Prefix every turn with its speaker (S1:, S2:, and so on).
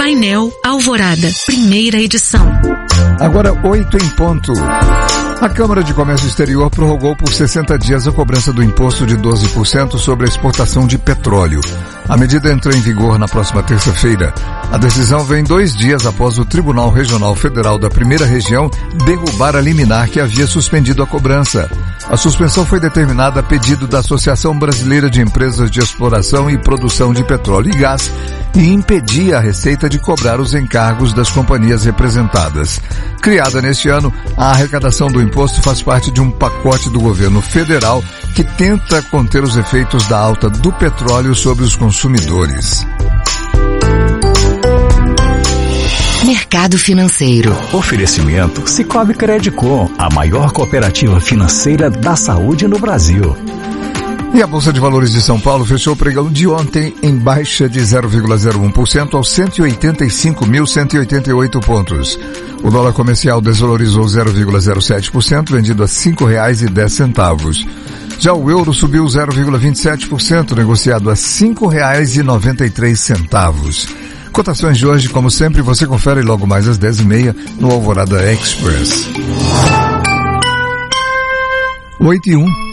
S1: Painel Alvorada, primeira edição.
S2: Agora 8 em ponto. A Câmara de Comércio Exterior prorrogou por 60 dias a cobrança do imposto de 12% sobre a exportação de petróleo. A medida entrou em vigor na próxima terça-feira. A decisão vem 2 dias após o Tribunal Regional Federal da Primeira Região derrubar a liminar que havia suspendido a cobrança. A suspensão foi determinada a pedido da Associação Brasileira de Empresas de Exploração e Produção de Petróleo e Gás e impedia a Receita de cobrar os encargos das companhias representadas. Criada neste ano, a arrecadação do imposto faz parte de um pacote do governo federal que tenta conter os efeitos da alta do petróleo sobre os consumidores.
S3: Mercado financeiro.
S4: Oferecimento Sicoob Credicom, a maior cooperativa financeira da saúde no Brasil.
S2: E a Bolsa de Valores de São Paulo fechou o pregão de ontem em baixa de 0,01% aos 185.188 pontos. O dólar comercial desvalorizou 0,07%, vendido a R$ 5,10. Já o euro subiu 0,27%, negociado a R$ 5,93. Cotações de hoje, como sempre, você confere logo mais às 10h30 no Alvorada Express. 8 e 1.